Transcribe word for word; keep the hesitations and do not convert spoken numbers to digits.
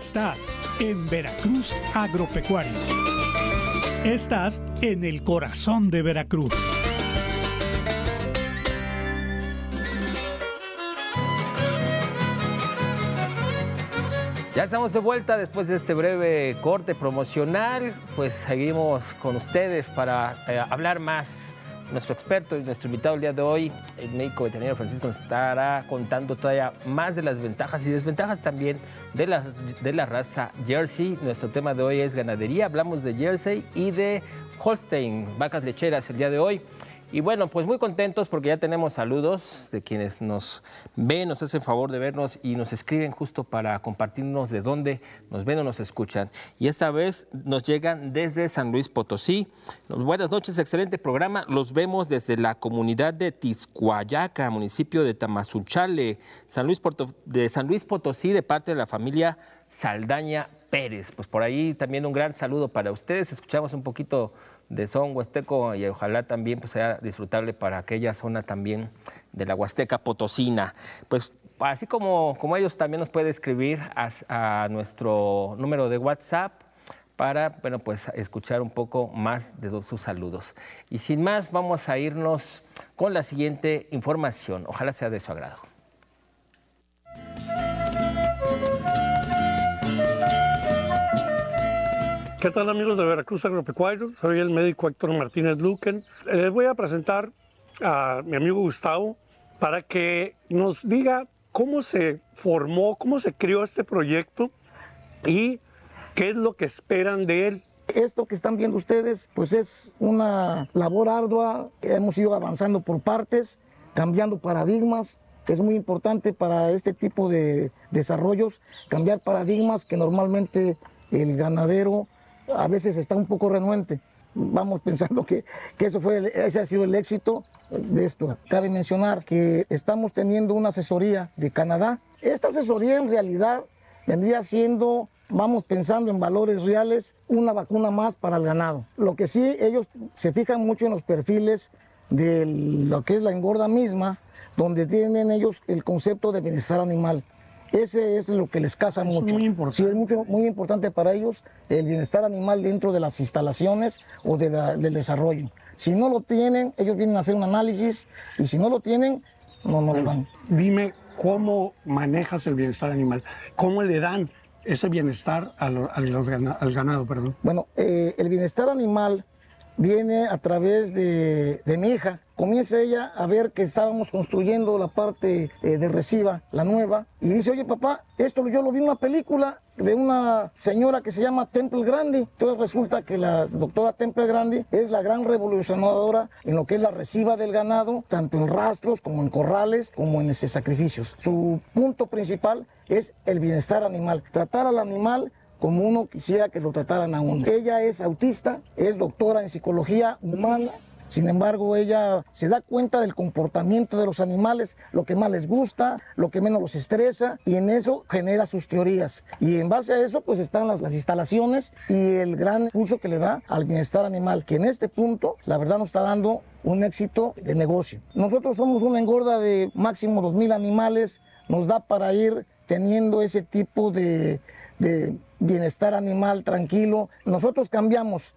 Estás en Veracruz Agropecuario. Estás en el corazón de Veracruz. Ya estamos de vuelta después de este breve corte promocional. Pues seguimos con ustedes para eh, hablar más. Nuestro experto y nuestro invitado el día de hoy, el médico veterinario Francisco, nos estará contando todavía más de las ventajas y desventajas también de la, de la raza Jersey. Nuestro tema de hoy es ganadería. Hablamos de Jersey y de Holstein, vacas lecheras el día de hoy. Y bueno, pues muy contentos porque ya tenemos saludos de quienes nos ven, nos hacen favor de vernos y nos escriben justo para compartirnos de dónde nos ven o nos escuchan. Y esta vez nos llegan desde San Luis Potosí. Buenas noches, excelente programa. Los vemos desde la comunidad de Tizcuayaca, municipio de Tamazunchale, San Luis de San Luis Potosí, de parte de la familia Saldaña Pérez. Pues por ahí también un gran saludo para ustedes. Escuchamos un poquito de son huasteco y ojalá también pues, sea disfrutable para aquella zona también de la Huasteca Potosina. Pues así como, como ellos también nos puede escribir a, a nuestro número de WhatsApp para bueno, pues, escuchar un poco más de sus saludos. Y sin más, vamos a irnos con la siguiente información. Ojalá sea de su agrado. ¿Qué tal, amigos de Veracruz Agropecuario? Soy el médico Héctor Martínez Luquen. Les voy a presentar a mi amigo Gustavo para que nos diga cómo se formó, cómo se creó este proyecto y qué es lo que esperan de él. Esto que están viendo ustedes, pues es una labor ardua. Hemos ido avanzando por partes, cambiando paradigmas. Es muy importante para este tipo de desarrollos cambiar paradigmas que normalmente el ganadero a veces está un poco renuente. Vamos pensando que, que eso fue, ese ha sido el éxito de esto. Cabe mencionar que estamos teniendo una asesoría de Canadá. Esta asesoría en realidad vendría siendo, vamos pensando en valores reales, una vacuna más para el ganado. Lo que sí, ellos se fijan mucho en los perfiles de lo que es la engorda misma, donde tienen ellos el concepto de bienestar animal. Ese es lo que les casa es mucho. Muy importante. Sí, es mucho, muy importante para ellos el bienestar animal dentro de las instalaciones o de la, del desarrollo. Si no lo tienen, ellos vienen a hacer un análisis y si no lo tienen, no, no lo dan. Dime cómo manejas el bienestar animal, cómo le dan ese bienestar a lo, a los, al ganado. Perdón. Bueno, eh, el bienestar animal viene a través de, de mi hija. Comienza ella a ver que estábamos construyendo la parte eh, de Reciba, la nueva, y dice, oye papá, esto yo lo vi en una película de una señora que se llama Temple Grande. Entonces resulta que la doctora Temple Grande es la gran revolucionadora en lo que es la Reciba del ganado, tanto en rastros como en corrales, como en ese sacrificios. Su punto principal es el bienestar animal, tratar al animal como uno quisiera que lo trataran a uno. Ella es autista, es doctora en psicología humana. Sin embargo, ella se da cuenta del comportamiento de los animales, lo que más les gusta, lo que menos los estresa, y en eso genera sus teorías. Y en base a eso, pues están las, las instalaciones y el gran impulso que le da al bienestar animal, que en este punto, la verdad, nos está dando un éxito de negocio. Nosotros somos una engorda de máximo dos mil animales, nos da para ir teniendo ese tipo de, de bienestar animal tranquilo. Nosotros cambiamos